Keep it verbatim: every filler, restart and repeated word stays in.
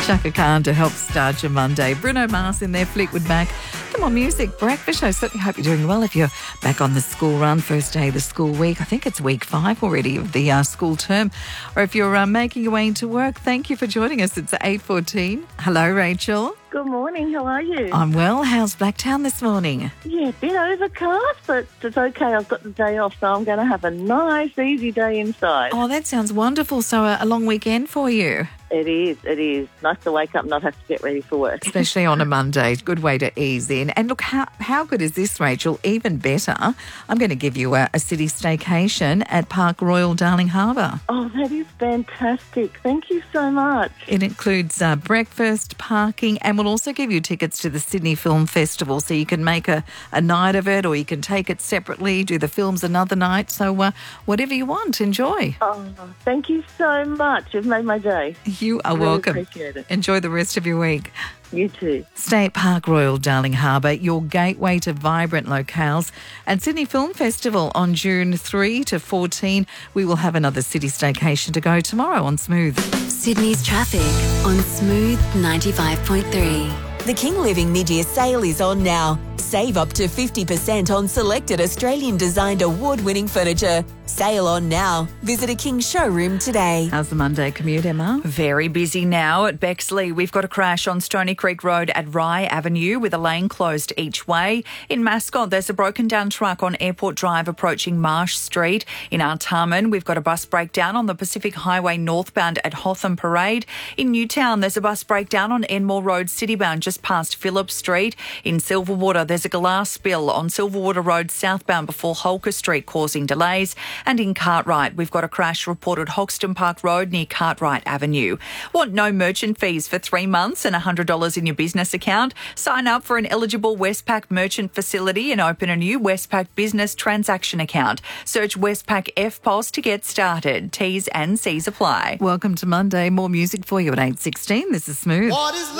Chaka Khan to help start your Monday. Bruno Mars in there, Fleetwood Mac. Come on, music, breakfast show. Certainly hope you're doing well if you're back on the school run, first day of the school week. I think it's week five already of the uh, school term. Or if you're uh, making your way into work, thank you for joining us. It's eight fourteen. Hello, Rachel. Good morning, how are you? I'm well. How's Blacktown this morning? Yeah, a bit overcast, but it's okay. I've got the day off, so I'm going to have a nice, easy day inside. Oh, that sounds wonderful. So a, a long weekend for you. It is, it is. Nice to wake up and not have to get ready for work. Especially on a Monday. Good way to ease in. And look, how how good is this, Rachel? Even better, I'm going to give you a, a city staycation at Park Royal, Darling Harbour. Oh, that is fantastic. Thank you so much. It includes uh, breakfast, parking, and we'll also give you tickets to the Sydney Film Festival, so you can make a, a night of it, or you can take it separately, do the films another night. So uh, whatever you want, enjoy. Oh, thank you so much. You've made my day. You are really welcome. Appreciate it. Enjoy the rest of your week. You too. Stay at Park Royal, Darling Harbour, your gateway to vibrant locales. And Sydney Film Festival on June third to fourteenth. We will have another city staycation to go tomorrow on Smooth. Sydney's traffic on Smooth ninety-five point three. The King Living mid-year sale is on now. Save up to fifty percent on selected Australian-designed award-winning furniture. Sale on now. Visit a King showroom today. How's the Monday commute, Emma? Very busy now at Bexley. We've got a crash on Stony Creek Road at Rye Avenue with a lane closed each way. In Mascot, there's a broken down truck on Airport Drive approaching Marsh Street. In Artarmon, we've got a bus breakdown on the Pacific Highway northbound at Hotham Parade. In Newtown, there's a bus breakdown on Enmore Road citybound just past Phillip Street. In Silverwater, there's a glass spill on Silverwater Road southbound before Holker Street causing delays. And in Cartwright, we've got a crash reported Hoxton Park Road near Cartwright Avenue. Want no merchant fees for three months and one hundred dollars in your business account? Sign up for an eligible Westpac merchant facility and open a new Westpac business transaction account. Search Westpac F P O S to get started. T's and C's apply. Welcome to Monday. More music for you at eight sixteen. This is Smooth.